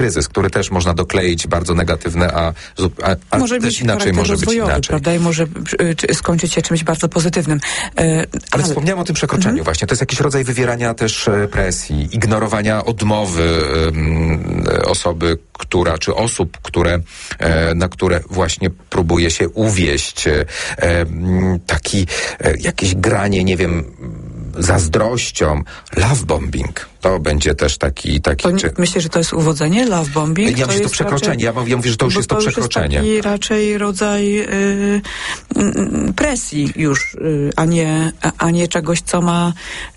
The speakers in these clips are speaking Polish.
kryzys, który też można dokleić bardzo negatywne, a może też być inaczej może być inaczej. Prawda? I może skończyć się czymś bardzo pozytywnym. Ale wspomniałem o tym przekroczeniu właśnie. To jest jakiś rodzaj wywierania też presji, ignorowania odmowy osoby, czy osób, na które właśnie próbuje się uwieść. Jakieś granie, nie wiem, zazdrością, love bombing. To będzie też taki myślę, że to jest uwodzenie, love bombing? Ja myślę, że to przekroczenie. Ja mówię, że to już jest to przekroczenie. To jest taki raczej rodzaj presji już, a nie czegoś, co ma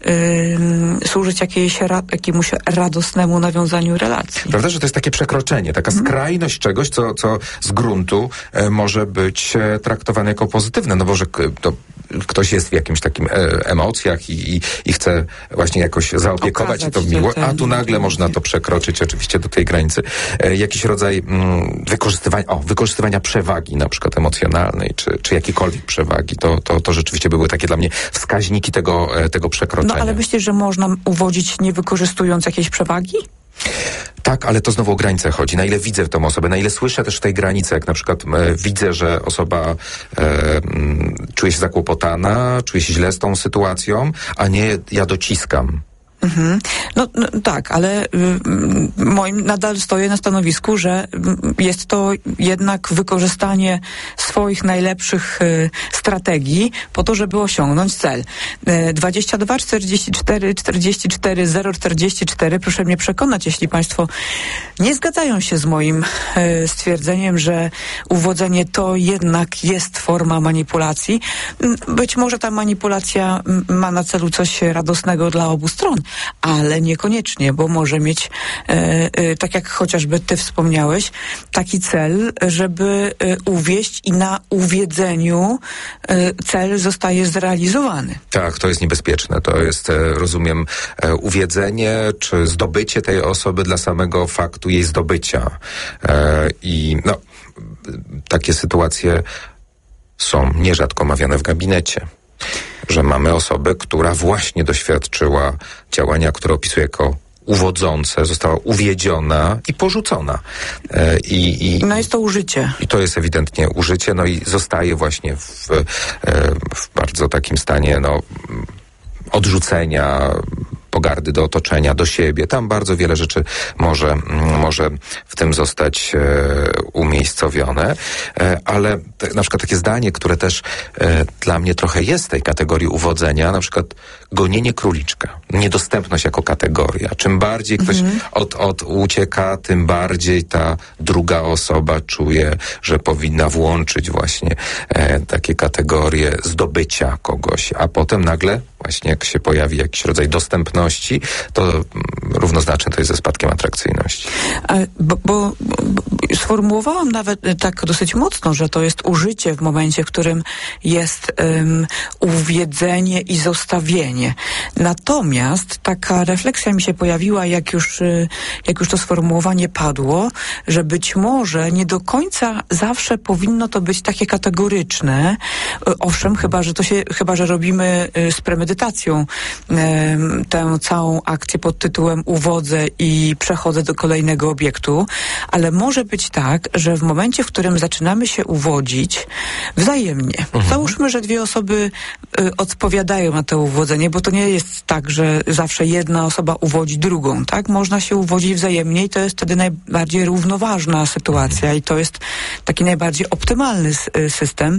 służyć jakiemuś radosnemu nawiązaniu relacji. Prawda, że to jest takie przekroczenie, taka skrajność czegoś, co z gruntu może być traktowane jako pozytywne. No bo że ktoś jest w jakimś takim emocjach i chce właśnie jakoś zaopiekować i to miło, a tu nagle można to przekroczyć oczywiście do tej granicy. Jakiś rodzaj wykorzystywania przewagi na przykład emocjonalnej, czy jakiejkolwiek przewagi. To rzeczywiście były takie dla mnie wskaźniki tego przekroczenia. No ale myślisz, że można uwodzić nie wykorzystując jakiejś przewagi? Tak, ale to znowu o granicę chodzi. Na ile widzę tę osobę, na ile słyszę też tej granicy, jak na przykład widzę, że osoba czuje się zakłopotana, czuje się źle z tą sytuacją, a nie ja dociskam. No tak, ale nadal stoję na stanowisku, że jest to jednak wykorzystanie swoich najlepszych strategii po to, żeby osiągnąć cel. 22 44 44 044, proszę mnie przekonać, jeśli Państwo nie zgadzają się z moim stwierdzeniem, że uwodzenie to jednak jest forma manipulacji. Być może ta manipulacja ma na celu coś radosnego dla obu stron, ale niekoniecznie, bo może mieć, tak jak chociażby ty wspomniałeś, taki cel, żeby uwieść i na uwiedzeniu cel zostaje zrealizowany. Tak, to jest niebezpieczne. To jest, rozumiem, uwiedzenie czy zdobycie tej osoby dla samego faktu jej zdobycia. I takie sytuacje są nierzadko omawiane w gabinecie. Że mamy osobę, która właśnie doświadczyła działania, które opisuje jako uwodzące, została uwiedziona i porzucona. Jest to użycie. I to jest ewidentnie użycie, i zostaje właśnie w bardzo takim stanie, odrzucenia, pogardy do otoczenia, do siebie. Tam bardzo wiele rzeczy może w tym zostać umiejscowione, ale na przykład takie zdanie, które też dla mnie trochę jest tej kategorii uwodzenia, na przykład gonienie króliczka. Niedostępność jako kategoria. Czym bardziej ktoś ucieka, tym bardziej ta druga osoba czuje, że powinna włączyć właśnie takie kategorie zdobycia kogoś, a potem nagle właśnie jak się pojawi jakiś rodzaj dostępności, to równoznaczne to jest ze spadkiem atrakcyjności. Bo sformułowałam nawet tak dosyć mocno, że to jest użycie w momencie, w którym jest uwiedzenie i zostawienie. Natomiast taka refleksja mi się pojawiła, jak już to sformułowanie padło, że być może nie do końca zawsze powinno to być takie kategoryczne. Owszem, chyba że robimy z premedytacją tę całą akcję pod tytułem uwodzę i przechodzę do kolejnego obiektu, ale może być tak, że w momencie, w którym zaczynamy się uwodzić wzajemnie. Załóżmy, że dwie osoby odpowiadają na to uwodzenie, bo to nie jest tak, że zawsze jedna osoba uwodzi drugą, tak? Można się uwodzić wzajemnie i to jest wtedy najbardziej równoważna sytuacja i to jest taki najbardziej optymalny system.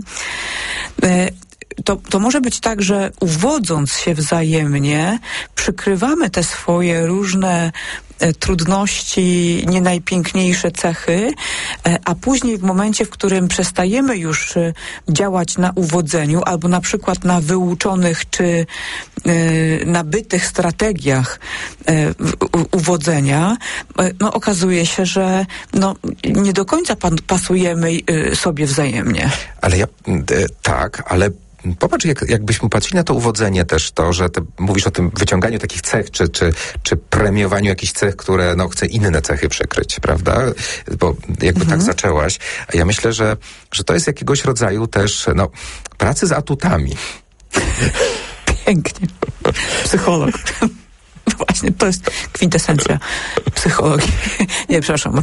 To może być tak, że uwodząc się wzajemnie, przykrywamy te swoje różne trudności, nie najpiękniejsze cechy, a później w momencie, w którym przestajemy już działać na uwodzeniu albo na przykład na wyuczonych czy nabytych strategiach uwodzenia, okazuje się, że nie do końca pasujemy sobie wzajemnie. Ale ale popatrz, jakbyśmy patrzyli na to uwodzenie też, to, że mówisz o tym wyciąganiu takich cech, czy premiowaniu jakichś cech, które chce inne cechy przykryć, prawda? Bo jakby tak zaczęłaś. A ja myślę, że to jest jakiegoś rodzaju też, pracy z atutami. Pięknie. Psycholog. Właśnie, to jest kwintesencja psychologii. Nie, przepraszam,